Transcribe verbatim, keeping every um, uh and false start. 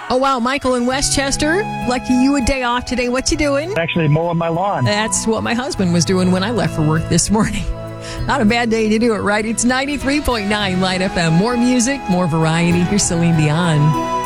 Oh, wow. Michael in Westchester, lucky you a day off today. What you doing? Actually mowing my lawn. That's what my husband was doing when I left for work this morning. Not a bad day to do it, right? It's ninety-three point nine Light F M. More music, more variety. Here's Celine Dion.